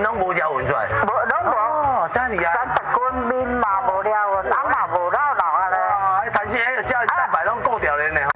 拢无条纹出来。 无拢无。 哦，真厉害。 咱逐根面嘛无了纹，眼嘛无老啊咧。 哇，弹性迄个胶原蛋白拢够条连的吼。